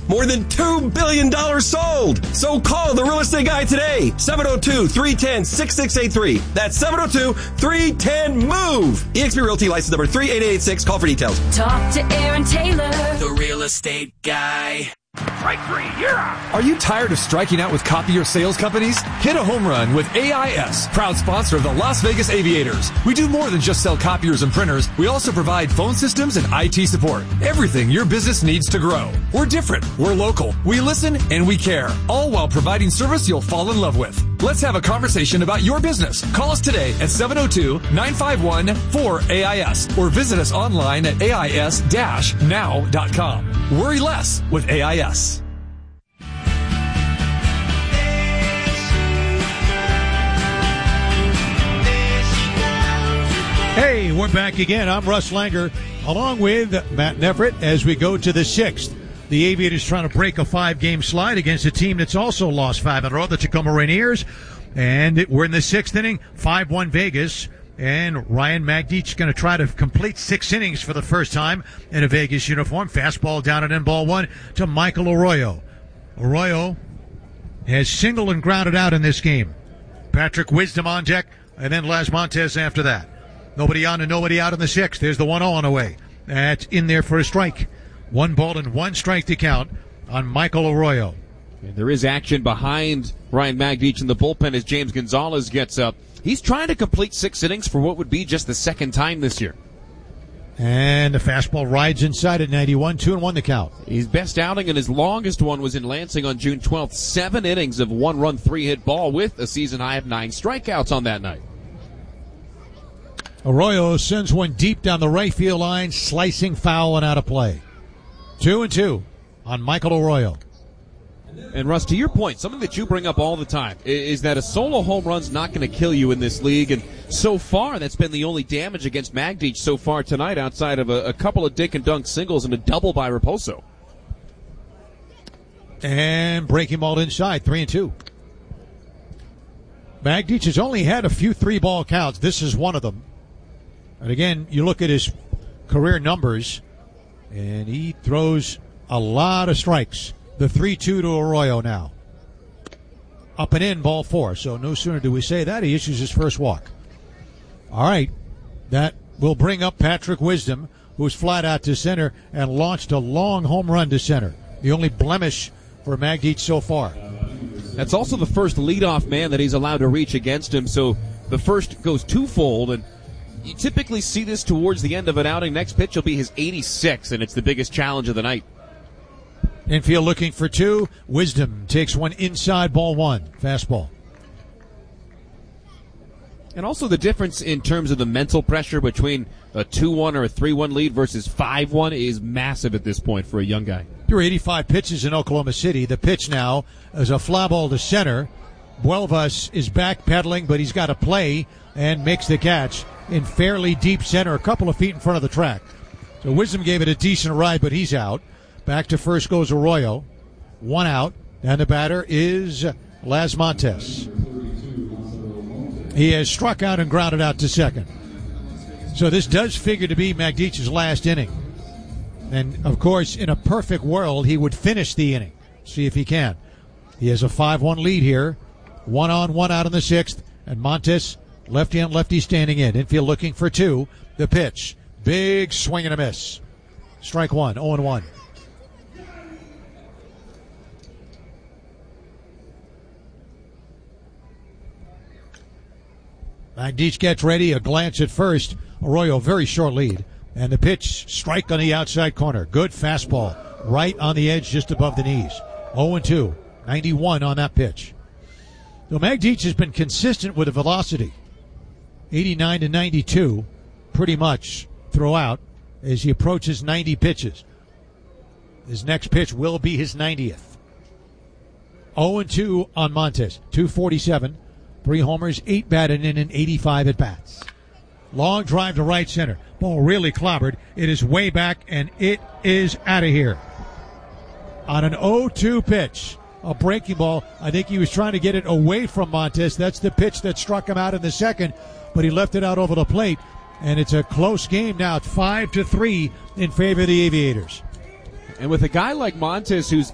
More than $2 billion sold. So call the Real Estate Guy today. 702-310-6683. That's 702-310-MOVE. eXp Realty license number 38886. Call for details. Talk to Aaron Taylor, the Real Estate Guy. Strike three, you're out. Are you tired of striking out with copier sales companies? Hit a home run with AIS, proud sponsor of the Las Vegas Aviators. We do more than just sell copiers and printers. We also provide phone systems and IT support. Everything your business needs to grow. We're different. We're local. We listen and we care. All while providing service you'll fall in love with. Let's have a conversation about your business. Call us today at 702-951-4AIS or visit us online at AIS-now.com. Worry less with AIS. Hey, we're back again. I'm Russ Langer, along with Matt Nefret, as we go to the sixth. The Aviators trying to break a 5-game slide against a team that's also lost 5 in a row, the Tacoma Rainiers. And we're in the sixth inning, 5-1 Vegas. And Ryan Magdic going to try to complete 6 innings for the first time in a Vegas uniform. Fastball down and in, ball 1 to Michael Arroyo. Arroyo has singled and grounded out in this game. Patrick Wisdom on deck, and then Las Montes after that. Nobody on and nobody out in the sixth. There's the 1-0 on the way. That's in there for a strike. 1 ball and 1 strike to count on Michael Arroyo. And there is action behind Ryan Magdic in the bullpen as James Gonzalez gets up. He's trying to complete 6 innings for what would be just the second time this year. And the fastball rides inside at 91, 2-1 the count. His best outing and his longest one was in Lansing on June 12th. 7 innings of 1-run, 3-hit ball with a season high of 9 strikeouts on that night. Arroyo sends one deep down the right field line, slicing foul and out of play. 2-2 on Michael Arroyo. And Russ, to your point, something that you bring up all the time is that a solo home run's not going to kill you in this league. And so far, that's been the only damage against Magdic so far tonight, outside of a couple of dick and dunk singles and a double by Raposo. And breaking ball inside, 3-2. Magdic has only had a few 3-ball counts. This is one of them. And again, you look at his career numbers, and he throws a lot of strikes. The 3-2 to Arroyo now. Up and in, ball 4. So no sooner do we say that, he issues his first walk. All right. That will bring up Patrick Wisdom, who's flat out to center and launched a long home run to center. The only blemish for Magdic so far. That's also the first leadoff man that he's allowed to reach against him. So the first goes twofold, and you typically see this towards the end of an outing. Next pitch will be his 86, and it's the biggest challenge of the night. Infield looking for 2. Wisdom takes one inside, ball 1. Fastball. And also the difference in terms of the mental pressure between a 2-1 or a 3-1 lead versus 5-1 is massive at this point for a young guy. There are 85 pitches in Oklahoma City. The pitch now is a fly ball to center. Buelvas is backpedaling, but he's got to play and makes the catch in fairly deep center, a couple of feet in front of the track. So Wisdom gave it a decent ride, but he's out. Back to first goes Arroyo. 1 out. And the batter is Las Montes. He has struck out and grounded out to second. So this does figure to be Magdic's last inning. And, of course, in a perfect world, he would finish the inning. See if he can. He has a 5-1 lead here. 1 on, 1 out in the sixth. And Montes, lefty on lefty, standing in. Infield looking for 2. The pitch. Big swing and a miss. Strike 1, 0-1. Magdic gets ready, a glance at first. Arroyo, very short lead. And the pitch, strike on the outside corner. Good fastball, right on the edge, just above the knees. 0-2, 91 on that pitch. So Magdic has been consistent with the velocity. 89 to 92, pretty much throughout, as he approaches 90 pitches. His next pitch will be his 90th. 0-2 on Montes, 247. 3 homers, 8 batted in, and 85 at-bats. Long drive to right center. Ball really clobbered. It is way back, and it is out of here. On an 0-2 pitch, a breaking ball. I think he was trying to get it away from Montes. That's the pitch that struck him out in the second, but he left it out over the plate, and it's a close game now. It's 5-3 in favor of the Aviators. And with a guy like Montes who's